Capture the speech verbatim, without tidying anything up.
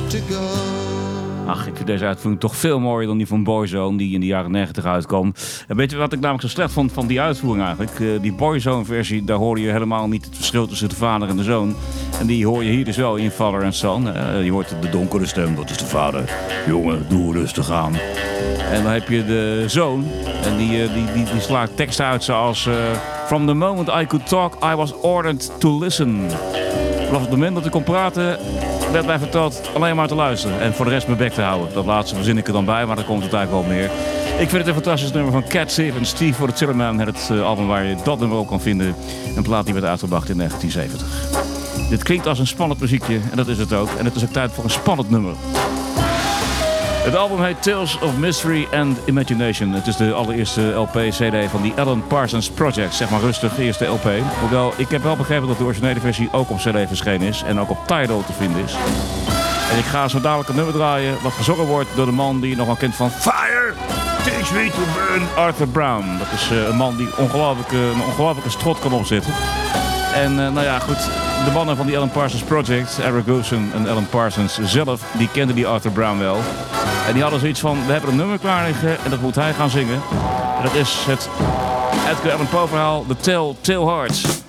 to go. Ach, ik vind deze uitvoering toch veel mooier dan die van Boyzone, die in de jaren negentig uitkwam. En weet je wat ik namelijk zo slecht vond van die uitvoering eigenlijk? Uh, die Boyzone versie, daar hoor je helemaal niet het verschil tussen de vader en de zoon. En die hoor je hier dus wel in Father and Son. Uh, je hoort de donkere stem, dat is de vader. Jongen, doe rustig aan. En dan heb je de zoon. En die, uh, die, die, die slaat teksten uit zoals... Uh, From the moment I could talk, I was ordered to listen. Vanaf het moment dat ik kon praten... werd mij verteld alleen maar te luisteren en voor de rest mijn bek te houden. Dat laatste verzin ik er dan bij, maar daar komt het eigenlijk wel meer. Ik vind het een fantastisch nummer van Cat Stevens, Steve for the Tillerman. Het uh, album waar je dat nummer ook kan vinden. Een plaat die werd uitgebracht in negentien zeventig. Dit klinkt als een spannend muziekje en dat is het ook. En het is ook tijd voor een spannend nummer. Het album heet Tales of Mystery and Imagination. Het is de allereerste L P-C D van die Alan Parsons Project. Zeg maar rustig, de eerste L P. Hoewel, ik heb wel begrepen dat de originele versie ook op C D verschenen is. En ook op Tidal te vinden is. En ik ga zo dadelijk een nummer draaien wat gezongen wordt door de man die je nog wel kent van Fire Takes Me to Burn, Arthur Brown. Dat is uh, een man die ongelooflijk, uh, een ongelooflijke strot kan opzetten. En uh, nou ja, goed, de mannen van die Alan Parsons Project, Eric Wilson en Alan Parsons zelf, die kenden die Arthur Brown wel. En die hadden zoiets van, we hebben een nummer klaar liggen en dat moet hij gaan zingen. En dat is het Edgar Allan Poe verhaal, The Tell Tale Hearts.